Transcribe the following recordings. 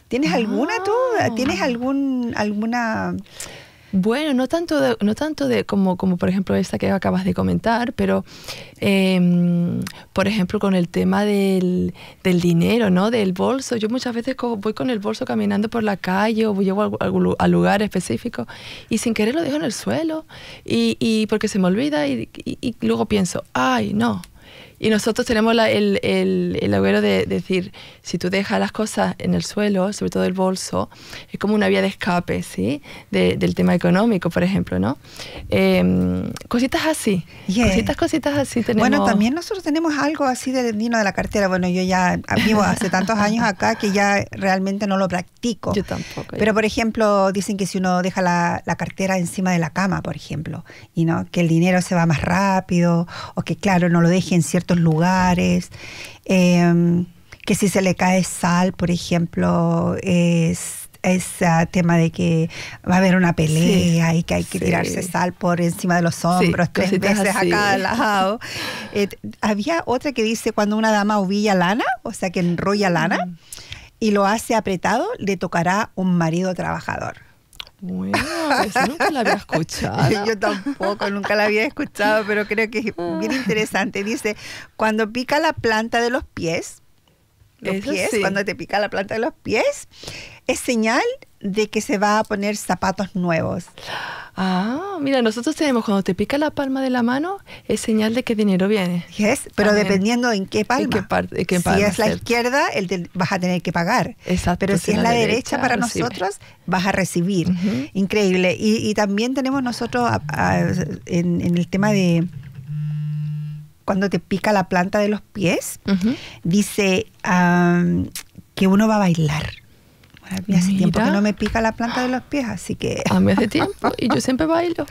¿Tienes alguna tú? ¿Tienes alguna...? Bueno, no tanto de como por ejemplo esta que acabas de comentar, pero por ejemplo con el tema del dinero, ¿no? Del bolso. Yo muchas veces voy con el bolso caminando por la calle o llego a lugar específico y sin querer lo dejo en el suelo y porque se me olvida y luego pienso, ay, no. Y nosotros tenemos el agüero de decir, si tú dejas las cosas en el suelo, sobre todo el bolso, es como una vía de escape, ¿sí? Del tema económico, por ejemplo, ¿no? Cositas así, cositas así tenemos. Bueno, también nosotros tenemos algo así del dino de la cartera. Bueno, yo ya vivo hace tantos años acá que ya realmente no lo practico. Yo tampoco. Pero, por ejemplo, dicen que si uno deja la cartera encima de la cama, por ejemplo, y no, que el dinero se va más rápido, o que, claro, no lo deje en ciertos lugares, que si se le cae sal, por ejemplo, es tema de que va a haber una pelea y que hay que tirarse sal por encima de los hombros 3 veces a cada lado. Había otra que dice cuando una dama ovilla lana, o sea que enrolla lana, y lo hace apretado, le tocará un marido trabajador. Bueno, eso nunca la había escuchado. Yo tampoco, nunca la había escuchado, pero creo que es bien interesante. Dice, cuando pica la planta de los pies, cuando te pica la planta de los pies, es señal de que se va a poner zapatos nuevos. Ah, mira, nosotros tenemos cuando te pica la palma de la mano, es señal de que dinero viene. Pero dependiendo en qué palma. ¿En qué palma? Si es la izquierda, vas a tener que pagar. Exacto. Pero si es la derecha para nosotros, vas a recibir. Increíble. Y también tenemos nosotros en el tema de cuando te pica la planta de los pies, dice que uno va a bailar. A mí hace tiempo que no me pica la planta de los pies, así que... A mí hace tiempo, y yo siempre bailo.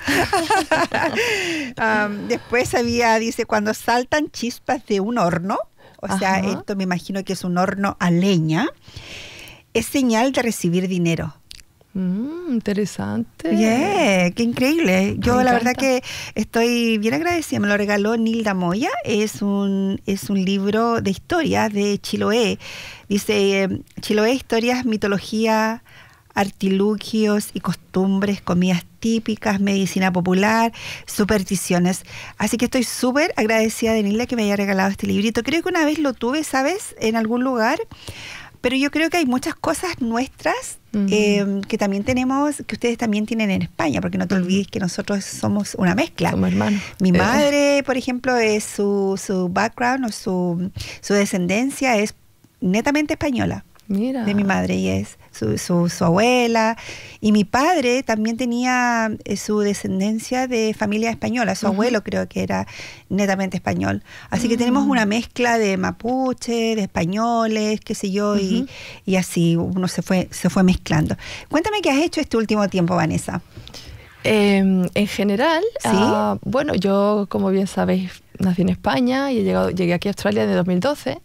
Después dice, cuando saltan chispas de un horno, o sea, esto me imagino que es un horno a leña, es señal de recibir dinero. Interesante. Qué increíble. Yo la verdad que estoy bien agradecida. Me lo regaló Nilda Moya. Es un libro de historias de Chiloé. Dice Chiloé, historias, mitología, artilugios y costumbres, comidas típicas, medicina popular, supersticiones. Así que estoy súper agradecida de Nilda que me haya regalado este librito. Creo que una vez lo tuve, ¿sabes? En algún lugar. Pero yo creo que hay muchas cosas nuestras que también tenemos, que ustedes también tienen en España, porque no te olvides que nosotros somos una mezcla. Somos hermanos. Mi madre, por ejemplo, es su background o su descendencia es netamente española. Mira. De mi madre, y es su abuela. Y mi padre también tenía su descendencia de familia española. Su abuelo creo que era netamente español. Así que tenemos una mezcla de mapuche, de españoles, qué sé yo, y así uno se fue mezclando. Cuéntame qué has hecho este último tiempo, Vanessa. En general, ¿sí? Bueno, yo, como bien sabéis, nací en España y llegué aquí a Australia en 2012.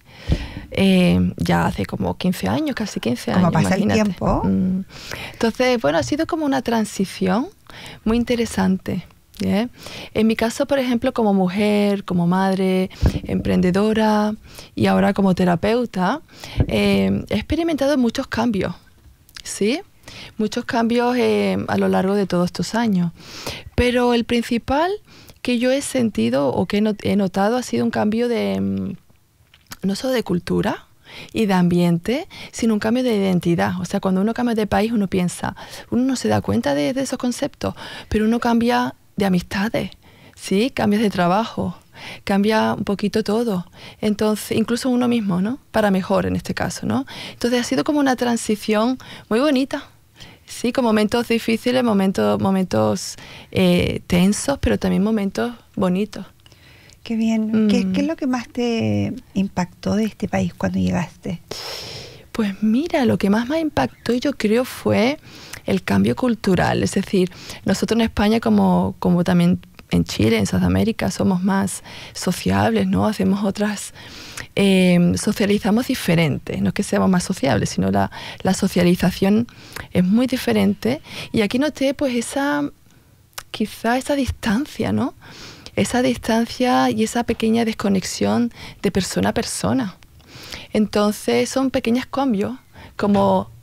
Ya hace como 15 años, casi 15 años. ¿Cómo pasa el tiempo? Entonces, bueno, ha sido como una transición muy interesante. ¿Yeah? En mi caso, por ejemplo, como mujer, como madre, emprendedora y ahora como terapeuta, he experimentado muchos cambios, ¿sí? Muchos cambios a lo largo de todos estos años. Pero el principal que yo he sentido o que he notado ha sido un cambio de... no solo de cultura y de ambiente, sino un cambio de identidad. O sea, cuando uno cambia de país, uno no se da cuenta de esos conceptos, pero uno cambia de amistades, ¿sí? Cambias de trabajo, cambia un poquito todo. Entonces, incluso uno mismo, ¿no? Para mejor en este caso, ¿no? Entonces ha sido como una transición muy bonita. Sí, con momentos difíciles, momentos tensos, pero también momentos bonitos. Qué bien. ¿Qué es lo que más te impactó de este país cuando llegaste? Pues mira, lo que más me impactó yo creo fue el cambio cultural. Es decir, nosotros en España, como también en Chile, en Sudamérica, somos más sociables, ¿no? Hacemos socializamos diferente. No es que seamos más sociables, sino la socialización es muy diferente. Y aquí noté pues quizá esa distancia, ¿no? Esa distancia y esa pequeña desconexión de persona a persona. Entonces son pequeños cambios, como